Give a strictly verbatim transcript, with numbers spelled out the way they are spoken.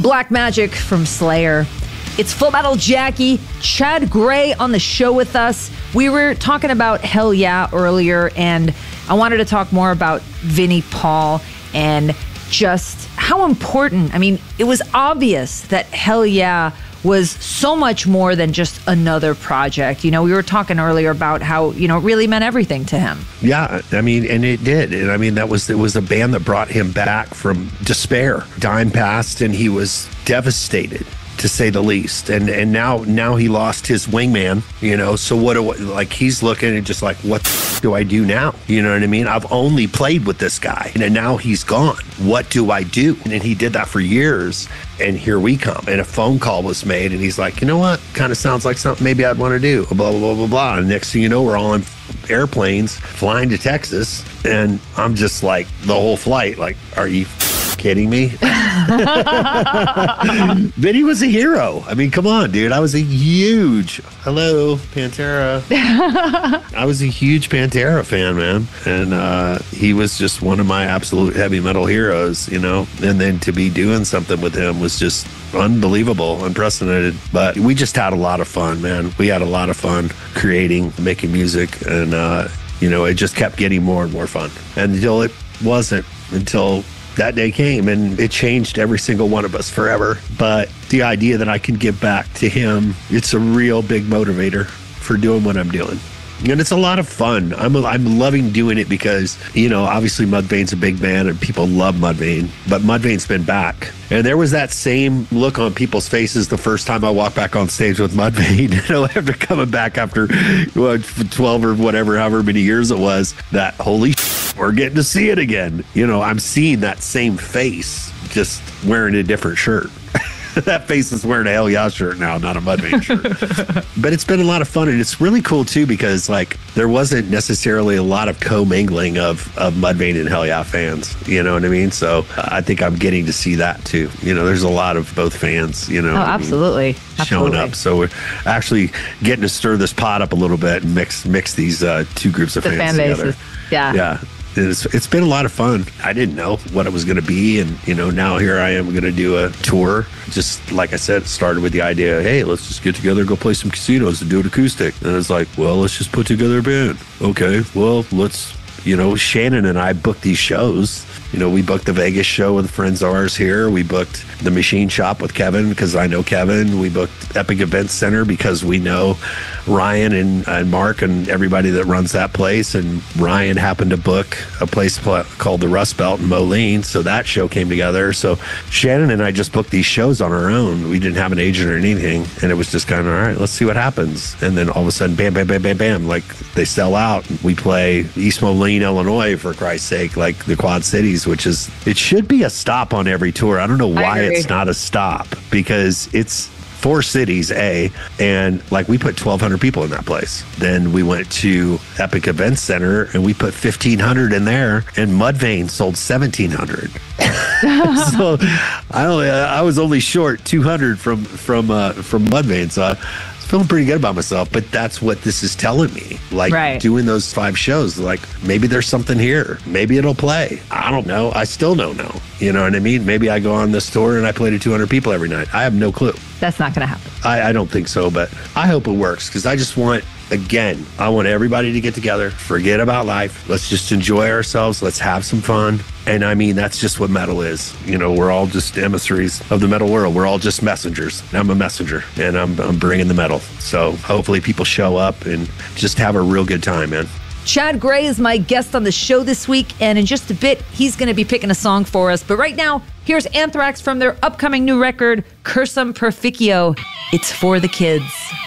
Black Magic from Slayer. It's Full Metal Jackie, Chad Gray on the show with us. We were talking about Hell Yeah earlier, and I wanted to talk more about Vinnie Paul and just how important. I mean, it was obvious that Hell Yeah was so much more than just another project. You know, we were talking earlier about how, you know, it really meant everything to him. Yeah, I mean, and it did. And I mean, that was, it was a band that brought him back from despair. Time passed and he was devastated, to say the least. And and now now he lost his wingman, you know, so what do I, like he's looking and just like, what do I do now? You know what I mean? I've only played with this guy and now he's gone. What do I do? And he did that for years, and here we come. And a phone call was made and he's like, you know what? Kind of sounds like something maybe I'd want to do. Blah, blah, blah, blah, blah. And next thing you know, we're all on airplanes flying to Texas. And I'm just like, the whole flight, like, are you kidding me? Vinny was a hero. I mean, come on, dude. I was a huge, hello, Pantera. I was a huge Pantera fan, man. And uh, he was just one of my absolute heavy metal heroes, you know? And then to be doing something with him was just unbelievable, unprecedented. But we just had a lot of fun, man. We had a lot of fun creating, making music. And, uh, you know, it just kept getting more and more fun. And until it wasn't, until that day came, and it changed every single one of us forever. But the idea that I can give back to him, it's a real big motivator for doing what I'm doing. And it's a lot of fun. I'm I'm loving doing it because, you know, obviously Mudvayne's a big band and people love Mudvayne, but Mudvayne's been back. And there was that same look on people's faces the first time I walked back on stage with Mudvayne, you know, after coming back after what, twelve or whatever, however many years it was, that holy shit, we're getting to see it again. You know, I'm seeing that same face, just wearing a different shirt. That face is wearing a Hell Yeah shirt now, not a Mudvayne shirt. But it's been a lot of fun, and it's really cool too because like there wasn't necessarily a lot of commingling of of Mudvayne and Hell Yeah fans. You know what I mean? So uh, I think I'm getting to see that too. You know, there's a lot of both fans. You know, oh, absolutely, I mean, absolutely. showing up. So we're actually getting to stir this pot up a little bit and mix mix these uh, two groups of the fans fan together. bases. Yeah, yeah. It's, it's been a lot of fun. I didn't know what it was going to be. And, you know, now here I am going to do a tour. Just like I said, it started with the idea, hey, let's just get together, go play some casinos and do it acoustic. And it's like, well, let's just put together a band. Okay, well, let's, you know, Shannon and I booked these shows. You know, we booked the Vegas show with friends of ours here. We booked the Machine Shop with Kevin because I know Kevin. We booked Epic Events Center because we know Ryan and, and Mark and everybody that runs that place. And Ryan happened to book a place called the Rust Belt in Moline. So that show came together. So Shannon and I just booked these shows on our own. We didn't have an agent or anything. And it was just kind of, all right, let's see what happens. And then all of a sudden, bam, bam, bam, bam, bam, like they sell out. We play East Moline, Illinois, for Christ's sake, like the Quad Cities, which is, it should be a stop on every tour. I don't know why it's not a stop because it's four cities, A, and like we put twelve hundred people in that place. Then we went to Epic Events Center and we put fifteen hundred in there, and Mudvayne sold seventeen hundred. So I only, I was only short two hundred from from uh, from Mudvayne. So I was feeling pretty good about myself. But that's what this is telling me. Like right. Doing those five shows, like maybe there's something here. Maybe it'll play. I don't know. I still don't know. You know what I mean? Maybe I go on this tour and I play to two hundred people every night. I have no clue. That's not going to happen. I, I don't think so, but I hope it works because I just want, again, I want everybody to get together, forget about life. Let's just enjoy ourselves. Let's have some fun. And I mean, that's just what metal is. You know, we're all just emissaries of the metal world. We're all just messengers. I'm a messenger and I'm, I'm bringing the metal. So hopefully people show up and just have a real good time, man. Chad Gray is my guest on the show this week, and in just a bit, he's going to be picking a song for us. But right now, here's Anthrax from their upcoming new record, Cursum Perficio. It's for the kids.